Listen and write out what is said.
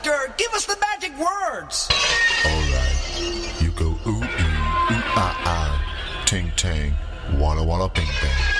Doctor, give us the magic words. All right. You go ooh, ee, ooh, ah, ah, ting, tang, walla, walla, bing, bang.